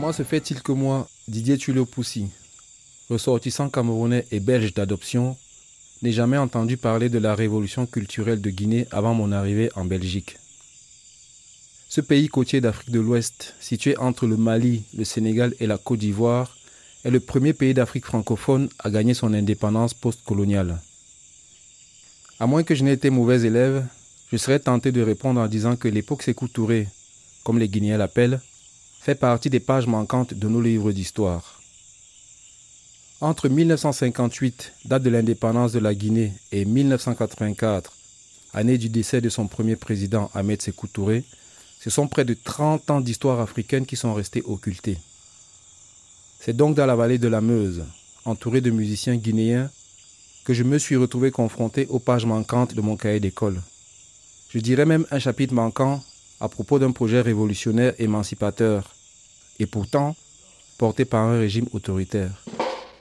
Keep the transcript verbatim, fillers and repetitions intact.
Comment se fait-il que moi, Didier Tulio-Poussi, ressortissant camerounais et belge d'adoption, n'ai jamais entendu parler de la révolution culturelle de Guinée avant mon arrivée en Belgique? Ce pays côtier d'Afrique de l'Ouest, situé entre le Mali, le Sénégal et la Côte d'Ivoire, est le premier pays d'Afrique francophone à gagner son indépendance post-coloniale. À moins que je n'ai été mauvais élève, je serais tenté de répondre en disant que l'époque Sékou Touré, comme les Guinéens l'appellent, fait partie des pages manquantes de nos livres d'histoire. Entre mille neuf cent cinquante-huit, date de l'indépendance de la Guinée, et mille neuf cent quatre-vingt-quatre, année du décès de son premier président Ahmed Sékou Touré, ce sont près de trente ans d'histoire africaine qui sont restés occultés. C'est donc dans la vallée de la Meuse, entouré de musiciens guinéens, que je me suis retrouvé confronté aux pages manquantes de mon cahier d'école. Je dirais même un chapitre manquant à propos d'un projet révolutionnaire émancipateur, et pourtant porté par un régime autoritaire.